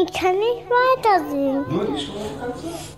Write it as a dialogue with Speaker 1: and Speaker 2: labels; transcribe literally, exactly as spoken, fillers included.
Speaker 1: ich kann nicht weiter singen.
Speaker 2: Nur die Strophe kannst du?